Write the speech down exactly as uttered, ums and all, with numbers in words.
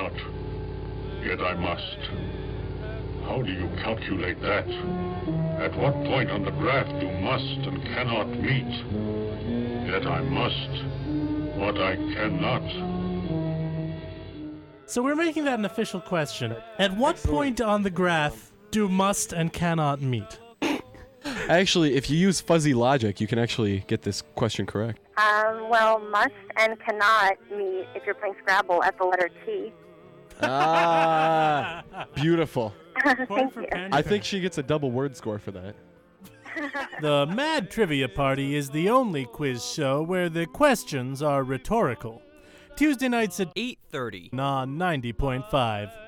cannot. Yet I must. How do you calculate that? At what point on the graph do must and cannot meet? Yet I must what I cannot. So we're making that an official question. At what point on the graph do must and cannot meet? Actually, if you use fuzzy logic, you can actually get this question correct. Um, well, must and cannot meet if you're playing Scrabble at the letter T. Ah, beautiful. Thank you. I think she gets a double word score for that. The Mad Trivia Party is the only quiz show where the questions are rhetorical. Tuesday nights at eight thirty on ninety point five.